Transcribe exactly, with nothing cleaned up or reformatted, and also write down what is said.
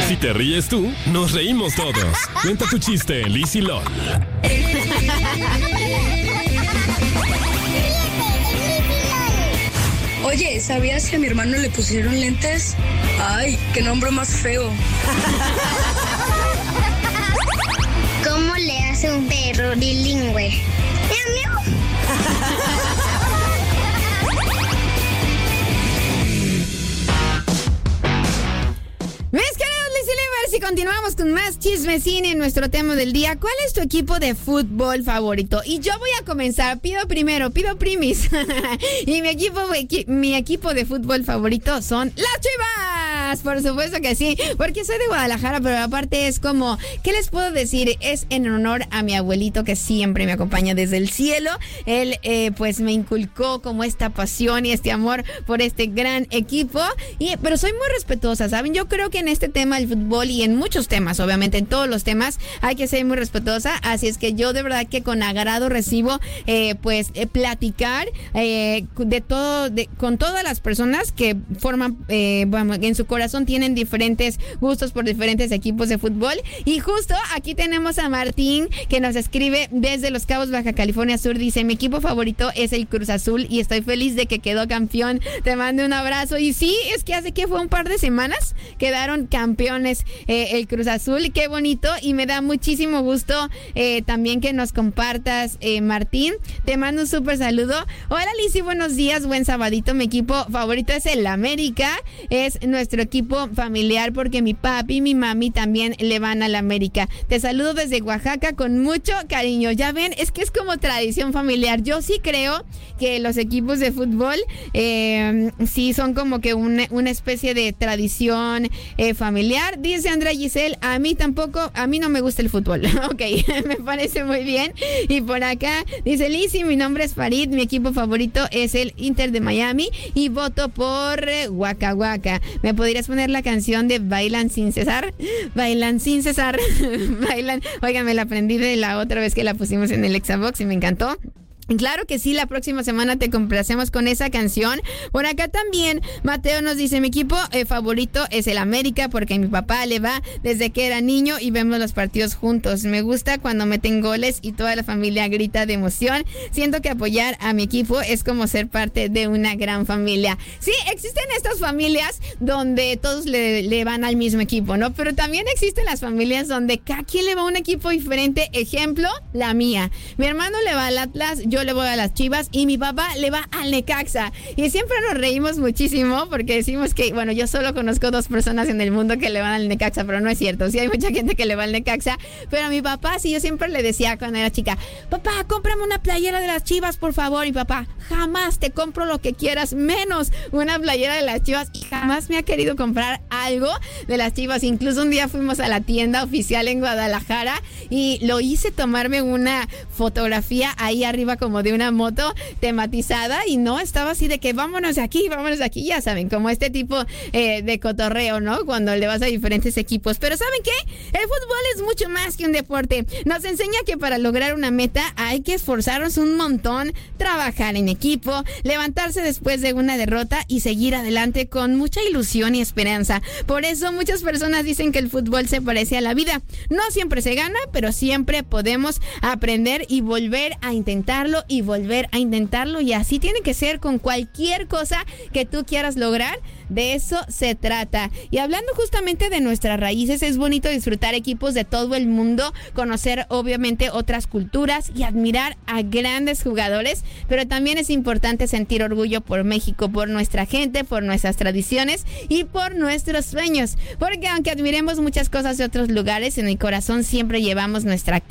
Si te ríes tú, nos reímos todos. Cuenta tu chiste en Liz y Lol. Oye, ¿sabías que a mi hermano le pusieron lentes? ¡Ay, qué nombre más feo! ¿Cómo le hace un perro bilingüe? ¡Miau, miau! Mis queridos Liz y Livers, y continuamos con más chismecine en nuestro tema del día. ¿Cuál es tu equipo de fútbol favorito? Y yo voy a comenzar. Pido primero, pido primis. Y mi equipo, mi equipo de fútbol favorito son las Chivas. Por supuesto que sí, porque soy de Guadalajara, pero aparte es como, ¿qué les puedo decir? Es en honor a mi abuelito que siempre me acompaña desde el cielo. Él eh, pues me inculcó como esta pasión y este amor por este gran equipo. Y, pero soy muy respetuosa, ¿saben? Yo creo que en este tema del fútbol y en muchos temas, obviamente en todos los temas, hay que ser muy respetuosa. Así es que yo de verdad que con agrado recibo eh, pues eh, platicar eh, de todo, de, con todas las personas que forman, eh, bueno, en su corazón tienen diferentes gustos por diferentes equipos de fútbol. Y justo aquí tenemos a Martín, que nos escribe desde Los Cabos, Baja California Sur. Dice: mi equipo favorito es el Cruz Azul y estoy feliz de que quedó campeón. Te mando un abrazo. Y sí, es que hace que fue un par de semanas quedaron campeones eh, el Cruz Azul. Qué bonito, y me da muchísimo gusto eh, también que nos compartas, eh, Martín. Te mando un súper saludo. Hola Lizzy, buenos días, buen sabadito. Mi equipo favorito es el América. Es nuestro equipo familiar porque mi papi y mi mami también le van al América. Te saludo desde Oaxaca con mucho cariño. Ya ven, es que es como tradición familiar. Yo sí creo que los equipos de fútbol eh, sí son como que una, una especie de tradición eh, familiar. Dice Andrea Giselle: a mí tampoco, a mí no me gusta el fútbol. Ok, me parece muy bien. Y por acá dice Lizzy: mi nombre es Farid, mi equipo favorito es el Inter de Miami y voto por eh, Waka Waka. ¿Me podrías poner la canción de Bailan sin cesar? Bailan sin cesar. Bailan. Oigan, me la aprendí de la otra vez que la pusimos en el Xbox y me encantó. Claro que sí, la próxima semana te complacemos con esa canción. Por acá también Mateo nos dice: mi equipo eh, favorito es el América porque mi papá le va desde que era niño y vemos los partidos juntos. Me gusta cuando meten goles y toda la familia grita de emoción. Siento que apoyar a mi equipo es como ser parte de una gran familia. Sí, existen estas familias donde todos le, le van al mismo equipo, ¿no? Pero también existen las familias donde cada quien le va a un equipo diferente. Ejemplo, la mía. Mi hermano le va al Atlas, yo Yo le voy a las Chivas y mi papá le va al Necaxa. Y siempre nos reímos muchísimo porque decimos que, bueno, yo solo conozco dos personas en el mundo que le van al Necaxa, pero no es cierto. Sí hay mucha gente que le va al Necaxa, pero a mi papá sí, yo siempre le decía cuando era chica: papá, cómprame una playera de las Chivas, por favor. Y papá: jamás te compro lo que quieras, menos una playera de las Chivas. Y jamás me ha querido comprar algo de las Chivas. Incluso un día fuimos a la tienda oficial en Guadalajara y lo hice tomarme una fotografía ahí arriba como de una moto tematizada, y no, estaba así de que vámonos de aquí, vámonos de aquí, ya saben, como este tipo eh, de cotorreo, ¿no? Cuando le vas a diferentes equipos. Pero ¿saben qué? El fútbol es mucho más que un deporte. Nos enseña que para lograr una meta hay que esforzarnos un montón, trabajar en equipo, levantarse después de una derrota y seguir adelante con mucha ilusión y esperanza. Por eso muchas personas dicen que el fútbol se parece a la vida. No siempre se gana, pero siempre podemos aprender y volver a intentarlo y volver a intentarlo, y así tiene que ser con cualquier cosa que tú quieras lograr. De eso se trata. Y hablando justamente de nuestras raíces, es bonito disfrutar equipos de todo el mundo, conocer obviamente otras culturas y admirar a grandes jugadores, pero también es importante sentir orgullo por México, por nuestra gente, por nuestras tradiciones y por nuestros sueños, porque aunque admiremos muchas cosas de otros lugares, en el corazón siempre llevamos nuestra